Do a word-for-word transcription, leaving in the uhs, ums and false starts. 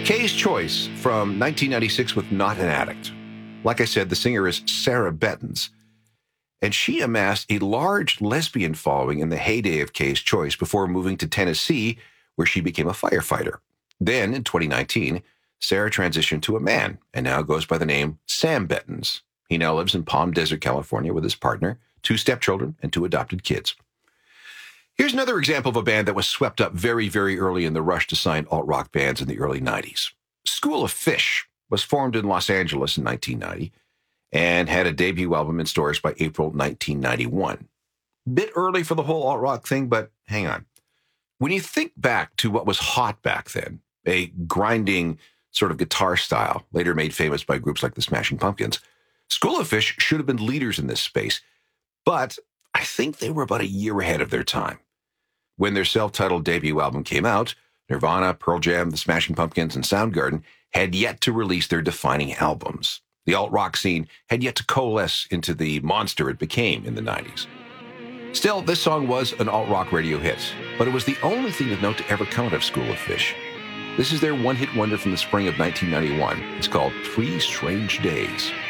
Kay's Choice from nineteen ninety-six with Not an Addict. Like I said, the singer is Sarah Bettens, and she amassed a large lesbian following in the heyday of Kay's Choice before moving to Tennessee, where she became a firefighter. Then, in twenty nineteen, Sarah transitioned to a man and now goes by the name Sam Bettens. He now lives in Palm Desert, California with his partner, two stepchildren, and two adopted kids. Here's another example of a band that was swept up very, very early in the rush to sign alt-rock bands in the early nineties. School of Fish was formed in Los Angeles in nineteen ninety and had a debut album in stores by April nineteen ninety-one. Bit early for the whole alt-rock thing, but hang on. When you think back to what was hot back then, a grinding sort of guitar style, later made famous by groups like the Smashing Pumpkins, School of Fish should have been leaders in this space, but I think they were about a year ahead of their time. When their self-titled debut album came out, Nirvana, Pearl Jam, the Smashing Pumpkins, and Soundgarden had yet to release their defining albums. The alt-rock scene had yet to coalesce into the monster it became in the nineties. Still, this song was an alt-rock radio hit, but it was the only thing of note to ever come out of School of Fish. This is their one-hit wonder from the spring of nineteen ninety-one. It's called Three Strange Days.